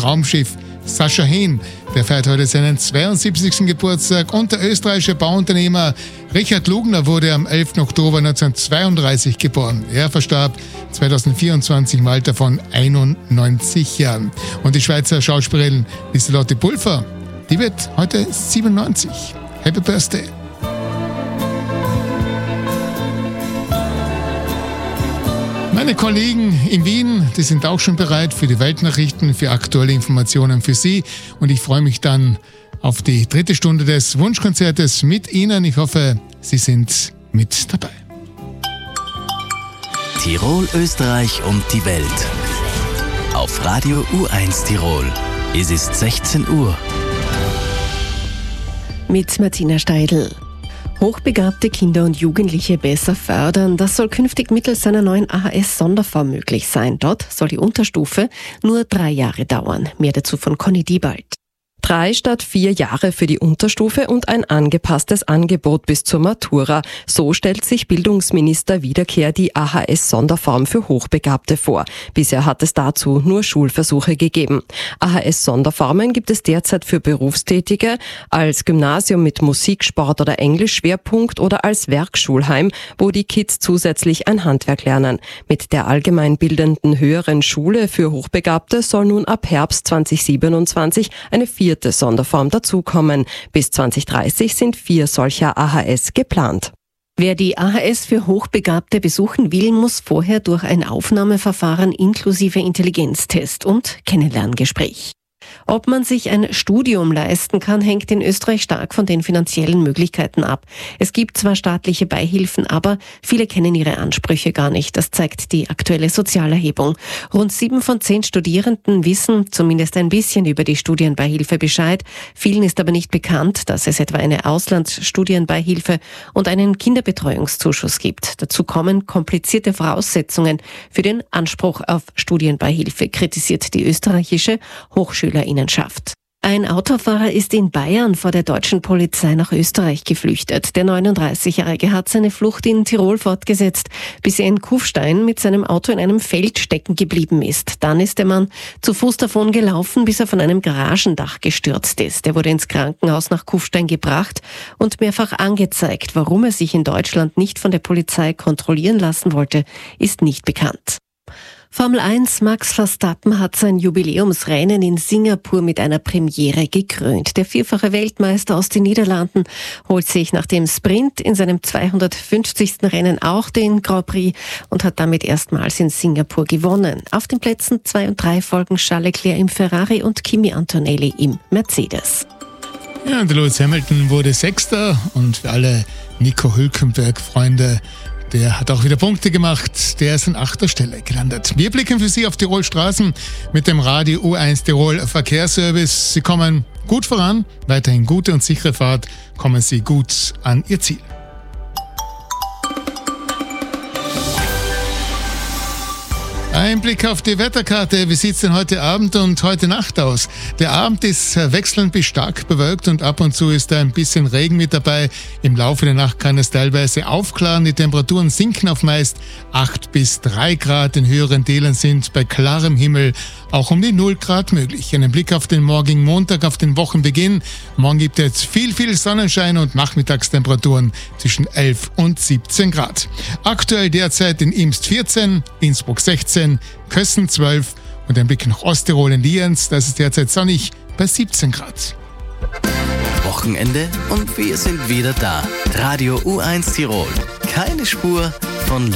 Raumschiff Sascha Hehn, der feiert heute seinen 72. Geburtstag, und der österreichische Bauunternehmer Richard Lugner wurde am 11. Oktober 1932 geboren. Er verstarb 2024 im Alter von 91 Jahren. Und die Schweizer Schauspielerin Lieselotte Pulver, die wird heute 97. Happy Birthday! Meine Kollegen in Wien, die sind auch schon bereit für die Weltnachrichten, für aktuelle Informationen für Sie. Und ich freue mich dann auf die 3. Stunde des Wunschkonzertes mit Ihnen. Ich hoffe, Sie sind mit dabei. Tirol, Österreich und die Welt. Auf Radio U1 Tirol. Es ist 16 Uhr. Mit Martina Steidl. Hochbegabte Kinder und Jugendliche besser fördern, das soll künftig mittels einer neuen AHS-Sonderform möglich sein. Dort soll die Unterstufe nur 3 Jahre dauern. Mehr dazu von Conny Diebald. 3 statt 4 Jahre für die Unterstufe und ein angepasstes Angebot bis zur Matura. So stellt sich Bildungsminister Wiederkehr die AHS-Sonderform für Hochbegabte vor. Bisher hat es dazu nur Schulversuche gegeben. AHS-Sonderformen gibt es derzeit für Berufstätige, als Gymnasium mit Musik, Sport oder Englisch-Schwerpunkt oder als Werkschulheim, wo die Kids zusätzlich ein Handwerk lernen. Mit der allgemeinbildenden höheren Schule für Hochbegabte soll nun ab Herbst 2027 eine 4. Sonderform dazukommen. Bis 2030 sind 4 solcher AHS geplant. Wer die AHS für Hochbegabte besuchen will, muss vorher durch ein Aufnahmeverfahren inklusive Intelligenztest und Kennenlerngespräch. Ob man sich ein Studium leisten kann, hängt in Österreich stark von den finanziellen Möglichkeiten ab. Es gibt zwar staatliche Beihilfen, aber viele kennen ihre Ansprüche gar nicht. Das zeigt die aktuelle Sozialerhebung. Rund 7 von 10 Studierenden wissen zumindest ein bisschen über die Studienbeihilfe Bescheid. Vielen ist aber nicht bekannt, dass es etwa eine Auslandsstudienbeihilfe und einen Kinderbetreuungszuschuss gibt. Dazu kommen komplizierte Voraussetzungen für den Anspruch auf Studienbeihilfe, kritisiert die österreichische Hochschülerinnenschaft. Ein Autofahrer ist in Bayern vor der deutschen Polizei nach Österreich geflüchtet. Der 39-Jährige hat seine Flucht in Tirol fortgesetzt, bis er in Kufstein mit seinem Auto in einem Feld stecken geblieben ist. Dann ist der Mann zu Fuß davon gelaufen, bis er von einem Garagendach gestürzt ist. Er wurde ins Krankenhaus nach Kufstein gebracht und mehrfach angezeigt. Warum er sich in Deutschland nicht von der Polizei kontrollieren lassen wollte, ist nicht bekannt. Formel 1 Max Verstappen hat sein Jubiläumsrennen in Singapur mit einer Premiere gekrönt. Der 4-fache Weltmeister aus den Niederlanden holt sich nach dem Sprint in seinem 250. Rennen auch den Grand Prix und hat damit erstmals in Singapur gewonnen. Auf den Plätzen 2 und 3 folgen Charles Leclerc im Ferrari und Kimi Antonelli im Mercedes. Ja, und Lewis Hamilton wurde 6. und für alle Nico Hülkenberg-Freunde, der hat auch wieder Punkte gemacht. Der ist an 8. Stelle gelandet. Wir blicken für Sie auf Tirol Straßen mit dem Radio U1 Tirol Verkehrsservice. Sie kommen gut voran, weiterhin gute und sichere Fahrt, kommen Sie gut an Ihr Ziel. Ein Blick auf die Wetterkarte. Wie sieht es denn heute Abend und heute Nacht aus? Der Abend ist wechselnd bis stark bewölkt und ab und zu ist da ein bisschen Regen mit dabei. Im Laufe der Nacht kann es teilweise aufklaren. Die Temperaturen sinken auf meist 8 bis 3 Grad. In höheren Tälern sind bei klarem Himmel auch um die 0 Grad möglich. Einen Blick auf den morgigen Montag, auf den Wochenbeginn. Morgen gibt es viel Sonnenschein und Nachmittagstemperaturen zwischen 11 und 17 Grad. Aktuell derzeit in Imst 14, Innsbruck 16, Kössen 12 und ein Blick nach Osttirol in Lienz. Das ist derzeit sonnig bei 17 Grad. Wochenende und wir sind wieder da. Radio U1 Tirol. Keine Spur von